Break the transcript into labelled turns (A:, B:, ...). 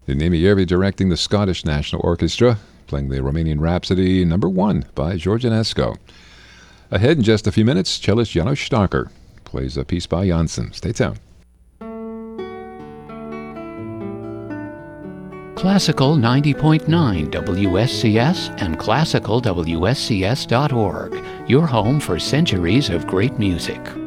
A: Nimi Yervi directing the Scottish National Orchestra, playing the Romanian Rhapsody No. 1 by George Enesco. Ahead in just a few minutes, cellist Janos Starker plays a piece by Janssen. Stay tuned.
B: Classical 90.9 WSCS and classicalwscs.org, your home for centuries of great music.